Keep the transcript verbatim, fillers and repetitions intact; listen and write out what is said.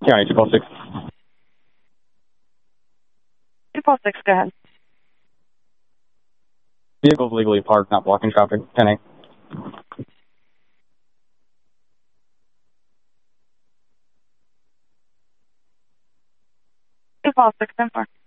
County two four six. two four six, go ahead. Vehicles legally parked, not blocking traffic. ten eight. two four six, ten four.